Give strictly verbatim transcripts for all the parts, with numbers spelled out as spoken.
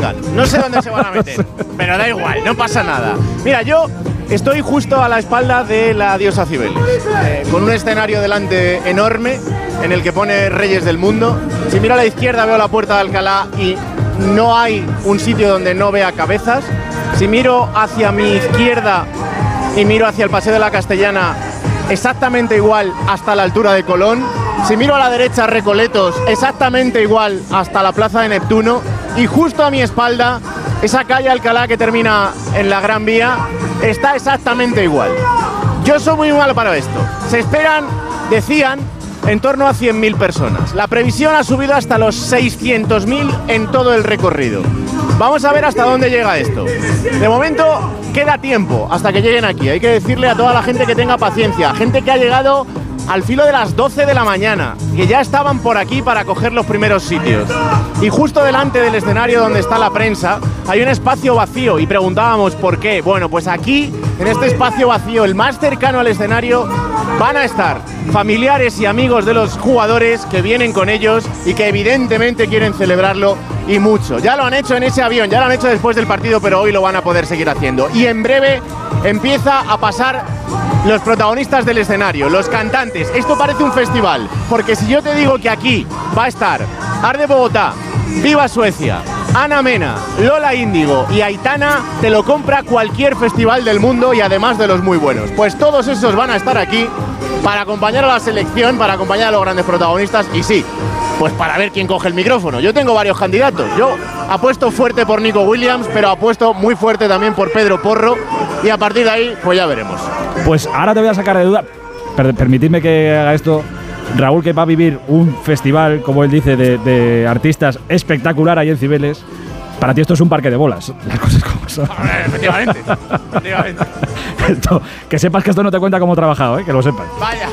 salgan. No sé dónde se van a meter, pero da igual, no pasa nada. Mira, yo estoy justo a la espalda de la diosa Cibeles, eh, con un escenario delante enorme en el que pone Reyes del Mundo. Si miro a la izquierda veo la Puerta de Alcalá y no hay un sitio donde no vea cabezas. Si miro hacia mi izquierda y miro hacia el Paseo de la Castellana, exactamente igual hasta la altura de Colón. Si miro a la derecha, Recoletos, exactamente igual hasta la Plaza de Neptuno. Y justo a mi espalda, esa calle Alcalá que termina en la Gran Vía, está exactamente igual. Yo soy muy malo para esto. Se esperan, decían, en torno a cien mil personas. La previsión ha subido hasta los seiscientos mil en todo el recorrido. Vamos a ver hasta dónde llega esto. De momento queda tiempo hasta que lleguen aquí. Hay que decirle a toda la gente que tenga paciencia, gente que ha llegado al filo de las doce de la mañana, que ya estaban por aquí para coger los primeros sitios. Y justo delante del escenario donde está la prensa hay un espacio vacío y preguntábamos por qué. Bueno, pues aquí, en este espacio vacío, el más cercano al escenario, van a estar familiares y amigos de los jugadores que vienen con ellos y que evidentemente quieren celebrarlo y mucho. Ya lo han hecho en ese avión, ya lo han hecho después del partido, pero hoy lo van a poder seguir haciendo. Y en breve empieza a pasar los protagonistas del escenario, los cantantes. Esto parece un festival, porque si yo te digo que aquí va a estar Arde Bogotá, Viva Suecia, Ana Mena, Lola Índigo y Aitana, te lo compra cualquier festival del mundo y además de los muy buenos. Pues todos esos van a estar aquí para acompañar a la selección, para acompañar a los grandes protagonistas y sí, pues para ver quién coge el micrófono. Yo tengo varios candidatos. Yo apuesto fuerte por Nico Williams, pero apuesto muy fuerte también por Pedro Porro y a partir de ahí, pues ya veremos. Pues ahora te voy a sacar de duda. Per permitidme que haga esto. Raúl, que va a vivir un festival, como él dice, de, de artistas espectacular ahí en Cibeles. Para ti esto es un parque de bolas, las cosas como son. Efectivamente, efectivamente. Esto, que sepas que esto no te cuenta cómo he trabajado, ¿eh? Que lo sepas. Vaya,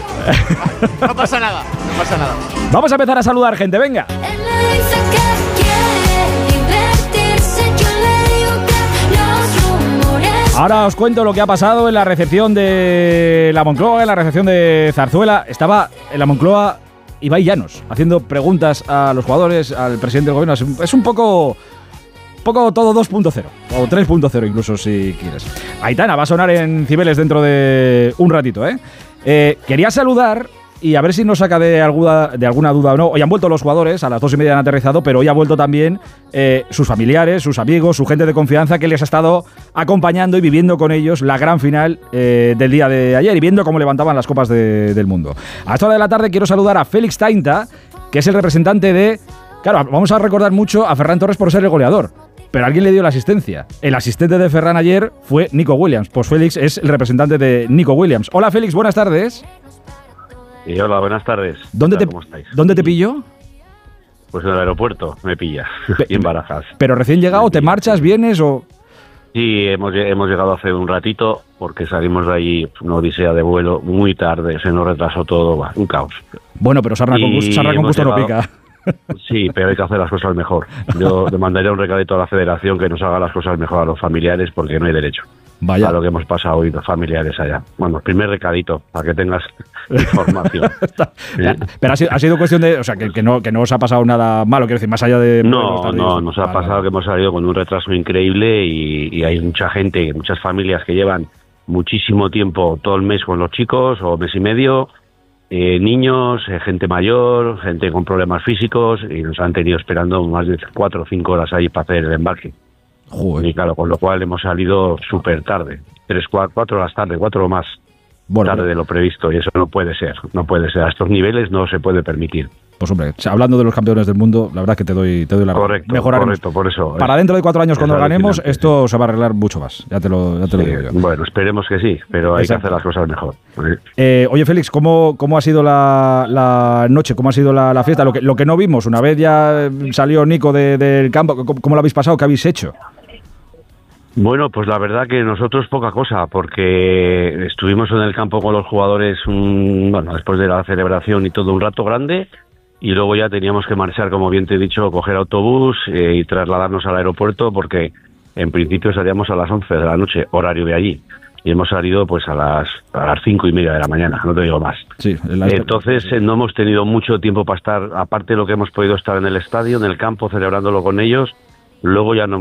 no pasa nada, no pasa nada. Vamos a empezar a saludar gente, venga. Ahora os cuento lo que ha pasado en la recepción de la Moncloa, en la recepción de Zarzuela. Estaba en la Moncloa Ibai Llanos haciendo preguntas a los jugadores, al presidente del gobierno. Es un, es un poco... poco todo dos punto cero, o tres punto cero incluso si quieres. Aitana va a sonar en Cibeles dentro de un ratito, ¿eh? eh quería saludar y a ver si nos saca de alguna, de alguna duda o no. Hoy han vuelto los jugadores, a las dos y media han aterrizado, pero hoy ha vuelto también eh, sus familiares, sus amigos, su gente de confianza que les ha estado acompañando y viviendo con ellos la gran final eh, del día de ayer y viendo cómo levantaban las copas de, del mundo. A esta hora de la tarde quiero saludar a Félix Tainta, que es el representante de... Claro, vamos a recordar mucho a Ferran Torres por ser el goleador, pero alguien le dio la asistencia. El asistente de Ferran ayer fue Nico Williams. Pues Félix es el representante de Nico Williams. Hola Félix, buenas tardes. Y hola, buenas tardes. ¿Dónde te, ¿Cómo estáis? ¿Dónde te pilló? Pues en el aeropuerto me pilla, y en Barajas. ¿Pero recién llegado? ¿Te marchas, vienes o...? Sí, hemos, hemos llegado hace un ratito porque salimos de allí, una odisea de vuelo muy tarde, se nos retrasó todo, va, un caos. Bueno, pero sarna con, sarna con gusto no pica. Sí, pero hay que hacer las cosas mejor. Yo le mandaría un recadito a la federación que nos haga las cosas mejor a los familiares porque no hay derecho. Vaya. A lo que hemos pasado hoy los familiares allá. Bueno, primer recadito, para que tengas información. ¿Sí? Pero ha sido, ha sido cuestión de... O sea, que, que, no, que no os ha pasado nada malo, quiero decir, más allá de... No, no, nos ha pasado que hemos salido con un retraso increíble y, y hay mucha gente, muchas familias que llevan muchísimo tiempo, todo el mes con los chicos, o mes y medio, eh, niños, eh, gente mayor, gente con problemas físicos, y nos han tenido esperando más de cuatro o cinco horas ahí para hacer el embarque. Joder. Y claro, con lo cual hemos salido súper tarde, tres, cuatro, cuatro horas tarde, cuatro o más bueno, tarde de lo previsto, y eso no puede ser, no puede ser, a estos niveles no se puede permitir. Pues hombre, hablando de los campeones del mundo, la verdad es que te doy, te doy la razón. Correcto, mejoraremos. correcto, por eso. Para es, dentro de cuatro años cuando ganemos, final, esto sí. se va a arreglar mucho más, ya te lo, ya te sí, lo digo yo. Bueno, esperemos que sí, pero hay Exacto. que hacer las cosas mejor. Eh, oye Félix, ¿cómo, cómo ha sido la, la noche? ¿Cómo ha sido la, la fiesta? Lo que, lo que no vimos, una vez ya salió Nico de, del campo, ¿cómo, ¿cómo lo habéis pasado? ¿Qué habéis hecho? Bueno, pues la verdad que nosotros poca cosa, porque estuvimos en el campo con los jugadores, un, bueno, después de la celebración y todo un rato grande, y luego ya teníamos que marchar, como bien te he dicho, coger autobús eh, y trasladarnos al aeropuerto, porque en principio salíamos a las once de la noche, horario de allí, y hemos salido pues a las a las cinco y media de la mañana, no te digo más. Sí, entonces eh, no hemos tenido mucho tiempo para estar, aparte de lo que hemos podido estar en el estadio, en el campo, celebrándolo con ellos, luego ya no